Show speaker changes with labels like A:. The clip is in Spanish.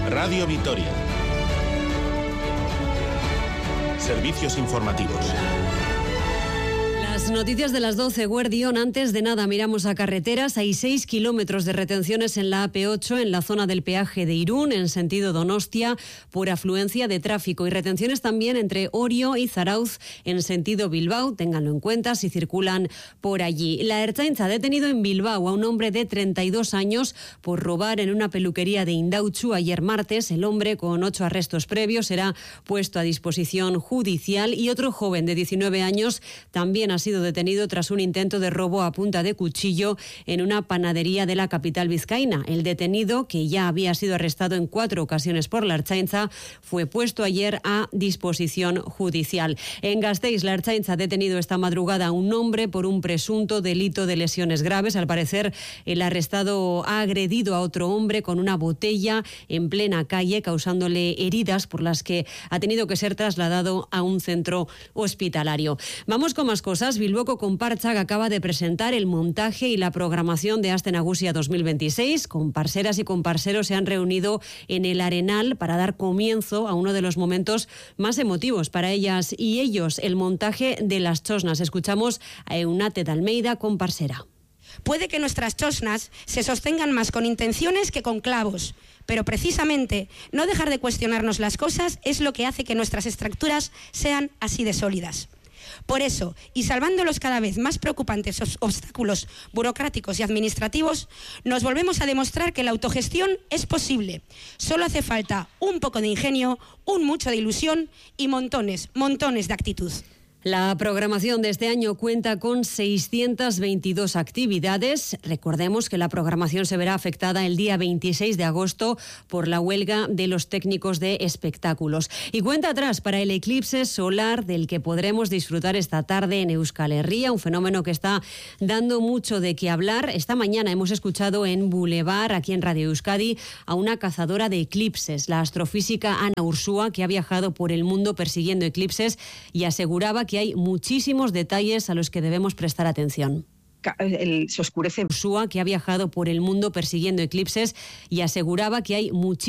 A: Radio Vitoria. Servicios informativos.
B: Las noticias de las 12, Guardión. Antes de nada, miramos a carreteras. Hay 6 kilómetros de retenciones en la AP8, en la zona del peaje de Irún, en sentido Donostia, por afluencia de tráfico. Y retenciones también entre Orio y Zarauz, en sentido Bilbao. Ténganlo en cuenta si circulan por allí. La Ertzaintza ha detenido en Bilbao a un hombre de 32 años por robar en una peluquería de Indautxu ayer martes. El hombre, con 8 arrestos previos, será puesto a disposición judicial. Y otro joven de 19 años también ha sido detenido tras un intento de robo a punta de cuchillo en una panadería de la capital vizcaína. El detenido, que ya había sido arrestado en 4 ocasiones por la Ertzaintza, fue puesto ayer a disposición judicial. En Gasteiz, la Ertzaintza ha detenido esta madrugada a un hombre por un presunto delito de lesiones graves. Al parecer, el arrestado ha agredido a otro hombre con una botella en plena calle, causándole heridas por las que ha tenido que ser trasladado a un centro hospitalario. Vamos con más cosas. Bilboko Konpartsa, que acaba de presentar el montaje y la programación de Aste Nagusia 2026. Comparseras y comparseros se han reunido en el Arenal para dar comienzo a uno de los momentos más emotivos para ellas y ellos, el montaje de las chosnas. Escuchamos a Eunate de Almeida, comparsera.
C: Puede que nuestras chosnas se sostengan más con intenciones que con clavos, pero precisamente no dejar de cuestionarnos las cosas es lo que hace que nuestras estructuras sean así de sólidas. Por eso, y salvando los cada vez más preocupantes obstáculos burocráticos y administrativos, nos volvemos a demostrar que la autogestión es posible. Solo hace falta un poco de ingenio, un mucho de ilusión y montones de actitud.
B: La programación de este año cuenta con 622 actividades. Recordemos que la programación se verá afectada el día 26 de agosto por la huelga de los técnicos de espectáculos. Y cuenta atrás para el eclipse solar del que podremos disfrutar esta tarde en Euskal Herria, un fenómeno que está dando mucho de qué hablar. Esta mañana hemos escuchado en Boulevard, aquí en Radio Euskadi, a una cazadora de eclipses, la astrofísica Ana Ursúa, que ha viajado por el mundo persiguiendo eclipses y aseguraba que hay muchísimos detalles a los que debemos prestar atención.
D: Se oscurece.
B: Ursúa, que ha viajado por el mundo persiguiendo eclipses y aseguraba que hay muchísimos